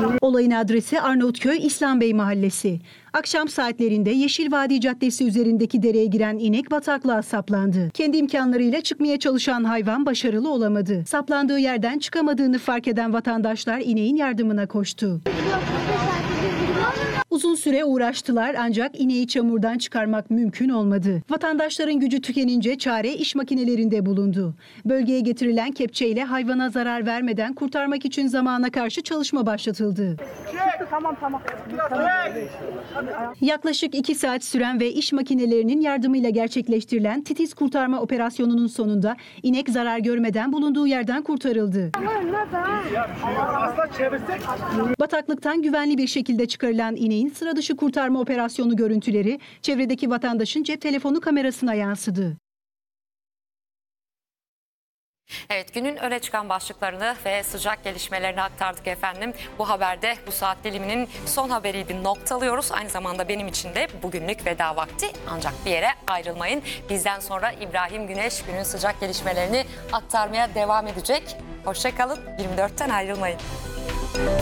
Olayın adresi Arnavutköy İslambey Mahallesi. Akşam saatlerinde Yeşil Vadi Caddesi üzerindeki dereye giren inek bataklığa saplandı. Kendi imkanlarıyla çıkmaya çalışan hayvan başarılı olamadı. Saplandığı yerden çıkamadığını fark eden vatandaşlar ineğin yardımına koştu. Uzun süre uğraştılar ancak ineği çamurdan çıkarmak mümkün olmadı. Vatandaşların gücü tükenince çare iş makinelerinde bulundu. Bölgeye getirilen kepçeyle hayvana zarar vermeden kurtarmak için zamana karşı çalışma başlatıldı. Tamam. Yaklaşık 2 saat süren ve iş makinelerinin yardımıyla gerçekleştirilen titiz kurtarma operasyonunun sonunda inek zarar görmeden bulunduğu yerden kurtarıldı. Bataklıktan güvenli bir şekilde çıkarılan ineğin sıra dışı kurtarma operasyonu görüntüleri çevredeki vatandaşın cep telefonu kamerasına yansıdı. Evet, günün öne çıkan başlıklarını ve sıcak gelişmelerini aktardık efendim. Bu haberde bu saat diliminin son haberiydi, noktalıyoruz. Aynı zamanda benim için de bugünlük veda vakti. Ancak bir yere ayrılmayın. Bizden sonra İbrahim Güneş günün sıcak gelişmelerini aktarmaya devam edecek. Hoşça kalın, 24'ten ayrılmayın.